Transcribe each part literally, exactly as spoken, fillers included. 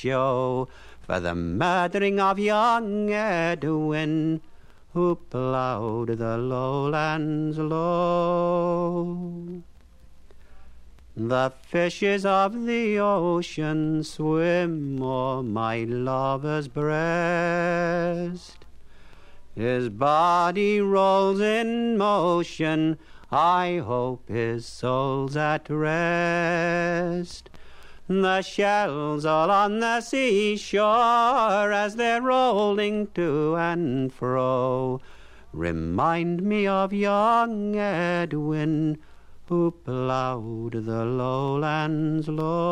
show for the murdering of young Edwin, who ploughed the lowlands low. The fishes of the ocean swim o'er my lover's breast. His body rolls in motion, I hope his soul's at rest. The shells all on the seashore, as they're rolling to and fro, remind me of young Edwin, who ploughed the lowlands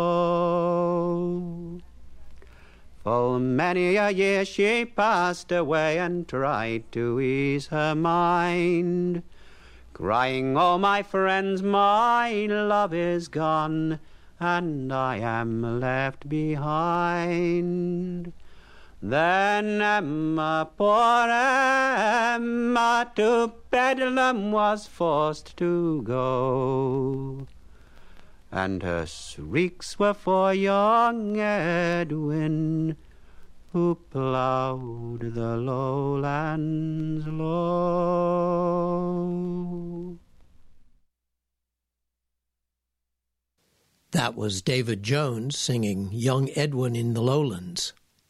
low. Full many a year she passed away and tried to ease her mind, crying, "Oh, my friends, my love is gone, and I am left behind." Then Emma, poor Emma, to Bedlam was forced to go, and her shrieks were for young Edwin, who ploughed the lowlands low. That was David Jones singing Young Edwin in the Lowlands.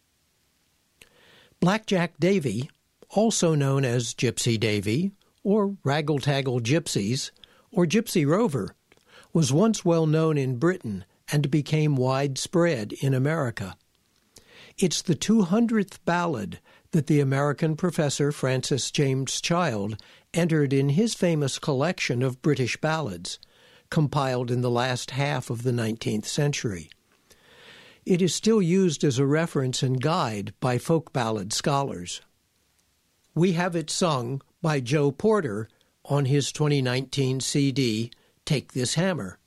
Blackjack Davy, also known as Gypsy Davy, or Raggle-Taggle Gypsies, or Gypsy Rover, was once well known in Britain and became widespread in America. It's the two hundredth ballad that the American professor Francis James Child entered in his famous collection of British ballads, compiled in the last half of the nineteenth century. It is still used as a reference and guide by folk ballad scholars. We have it sung by Joe Porter on his twenty nineteen C D, Take This Hammer.